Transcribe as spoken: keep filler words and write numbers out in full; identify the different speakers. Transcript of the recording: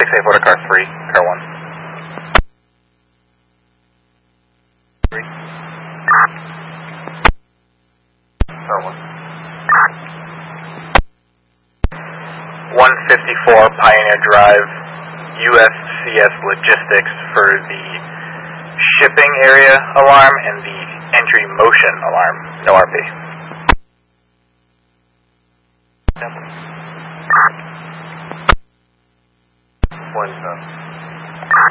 Speaker 1: six eight four to car three, car one. Three. Car one. one fifty-four Pioneer Drive, U S C S Logistics for the shipping area alarm and the entry motion alarm. No R P.